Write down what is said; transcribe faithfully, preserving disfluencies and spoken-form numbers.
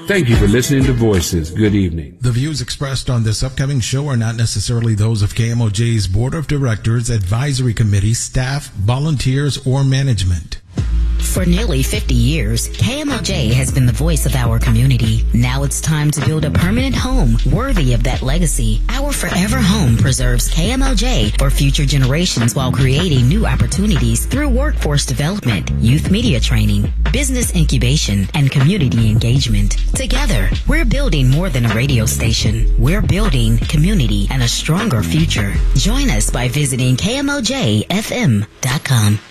Thank you for listening to Voices. Good evening. The views expressed on this upcoming show are not necessarily those of K M O J's Board of Directors, Advisory Committee, staff, volunteers, or management. For nearly fifty years, K M O J has been the voice of our community. Now it's time to build a permanent home worthy of that legacy. Our Forever Home preserves K M O J for future generations while creating new opportunities through workforce development, youth media training, business incubation, and community engagement. Together, we're building more than a radio station. We're building community and a stronger future. Join us by visiting K M O J F M dot com.